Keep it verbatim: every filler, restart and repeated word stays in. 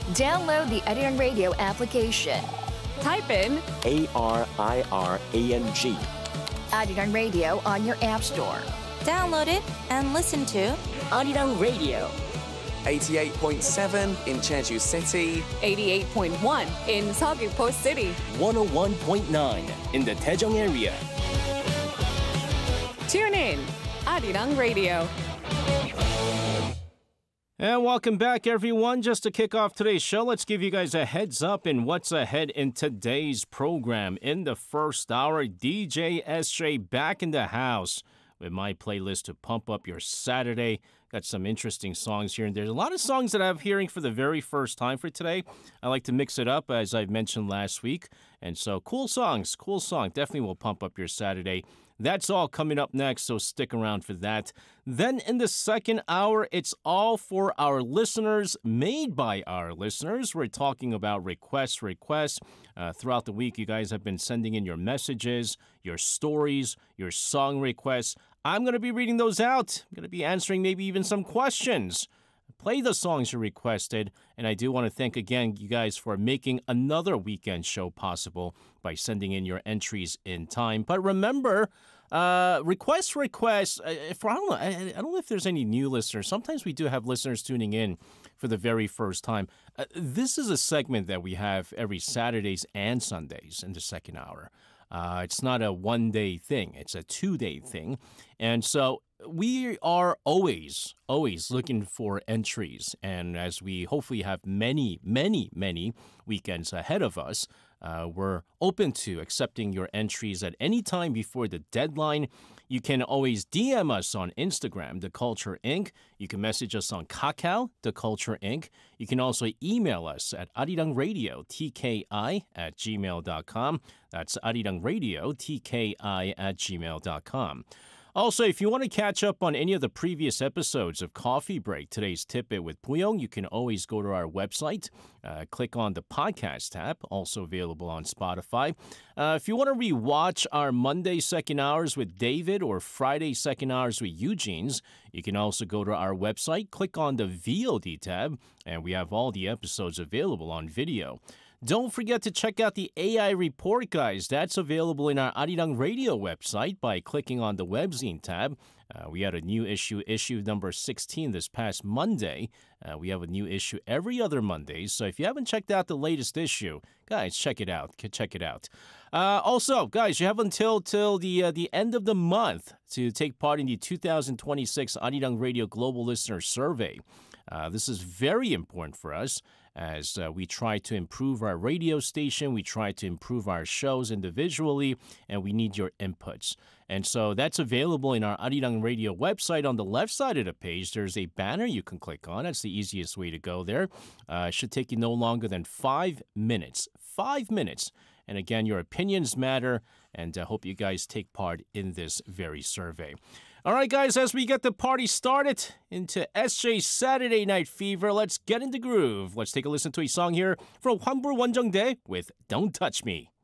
Download the Arirang Radio application. Type in A R I R A N G. Arirang Radio on your app store. Download it and listen to Arirang Radio. eighty-eight point seven in Jeju City. eighty-eight point one in Seogwipo City. one oh one point nine in the Daejeong area. Tune in, Arirang Radio. And welcome back, everyone. Just to kick off today's show, let's give you guys a heads up in what's ahead in today's program. In the first hour, D J S J back in the house with my playlist to pump up your Saturday. Got some interesting songs here and there's a lot of songs that I'm hearing for the very first time for today. I like to mix it up, as I've mentioned last week. And so cool songs, cool song. Definitely will pump up your Saturday. That's all coming up next, so stick around for that. Then in the second hour, it's all for our listeners, made by our listeners. We're talking about requests, requests. Uh, throughout the week, you guys have been sending in your messages, your stories, your song requests. I'm going to be reading those out. I'm going to be answering maybe even some questions. Play the songs you requested, and I do want to thank again you guys for making another weekend show possible by sending in your entries in time. But remember, uh, request requests. Uh, for I don't know, I, I don't know if there's any new listeners. Sometimes we do have listeners tuning in for the very first time. Uh, this is a segment that we have every Saturdays and Sundays in the second hour. Uh, it's not a one-day thing. It's a two-day thing. And so we are always, always looking for entries. And as we hopefully have many, many, many weekends ahead of us, uh, we're open to accepting your entries at any time before the deadline. You can always D M us on Instagram, The Culture Incorporated. You can message us on Kakao, The Culture Incorporated. You can also email us at arirangradio, T K I, at gmail dot com. That's arirangradio, T K I, at gmail dot com. Also, if you want to catch up on any of the previous episodes of Coffee Break, today's Tip-It with Puyong, you can always go to our website, uh, click on the podcast tab, also available on Spotify. Uh, if you want to rewatch our Monday second hours with David or Friday second hours with Eugene's, you can also go to our website, click on the V O D tab, and we have all the episodes available on video. Don't forget to check out the A I Report, guys. That's available in our Arirang Radio website by clicking on the webzine tab. Uh, we had a new issue, issue number sixteen this past Monday. Uh, we have a new issue every other Monday. So if you haven't checked out the latest issue, guys, check it out. Check it out. Uh, also, guys, you have until till the uh, the end of the month to take part in the two thousand twenty-six Arirang Radio Global Listener Survey. Uh, this is very important for us as uh, we try to improve our radio station, we try to improve our shows individually, and we need your inputs. And so that's available in our Arirang Radio website. On the left side of the page, there's a banner you can click on. That's the easiest way to go there. Uh, it should take you no longer than five minutes. Five minutes. And again, your opinions matter, and I hope you guys take part in this very survey. All right, guys, as we get the party started into S J's Saturday Night Fever, let's get in the groove. Let's take a listen to a song here from Hwanbul Wonjeongdae with Don't Touch Me.